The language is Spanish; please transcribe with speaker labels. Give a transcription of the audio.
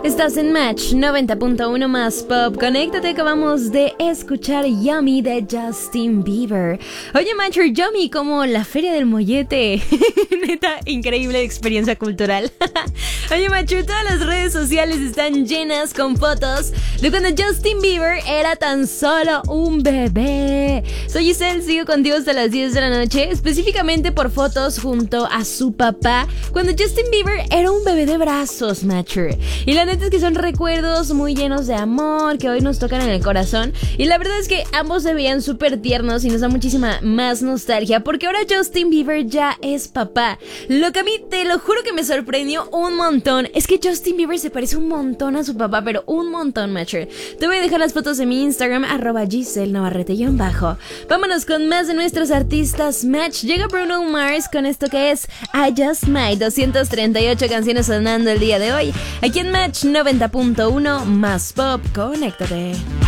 Speaker 1: Estás en Match 90.1 más Pop. Conéctate, acabamos de escuchar Yummy de Justin Bieber. Oye, Matcher, Yummy como la Feria del Mollete. Neta, increíble experiencia cultural. Oye, Matcher, todas las redes sociales están llenas con fotos de cuando Justin Bieber era tan solo un bebé. Soy Giselle, sigo contigo hasta las 10 de la noche, específicamente por fotos junto a su papá, cuando Justin Bieber era un bebé de brazos, Matcher. Y la neta es que son recuerdos muy llenos de amor que hoy nos tocan en el corazón. Y la verdad es que ambos se veían súper tiernos y nos da muchísima más nostalgia, porque ahora Justin Bieber ya es papá. Lo que a mí, te lo juro que me sorprendió un montón, es que Justin Bieber se parece un montón a su papá, pero un montón, Matcher. Te voy a dejar las fotos en mi Instagram, @GiselleNavarrete_bajo. Vámonos con más de nuestros artistas, Match. Llega Bruno Mars con esto que es I Just Might. 238 canciones sonando el día de hoy aquí en Match 90.1 más Pop. Conéctate.